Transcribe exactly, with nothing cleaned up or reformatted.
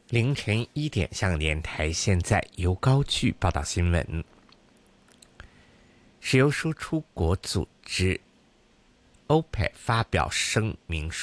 凌晨一点，香港电台现在由高炬报道新闻。石油输出国组织 O P E C 发表声明